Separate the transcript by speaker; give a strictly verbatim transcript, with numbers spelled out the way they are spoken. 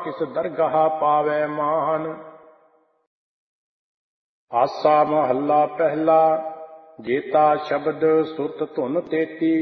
Speaker 1: ਕਿਸ ਦਰਗਾਹ ਪਾਵੈ ਮਾਨ। ਆਸਾ ਮਹੱਲਾ ਪਹਿਲਾ। ਜੇਤਾ ਸ਼ਬਦ ਸੁਰਤ ਧੁਨ ਤੇਤੀ